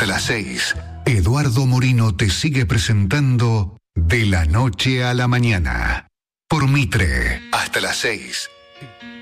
hasta las 6, Eduardo Morino te sigue presentando De la Noche a la Mañana. Por Mitre, hasta las 6.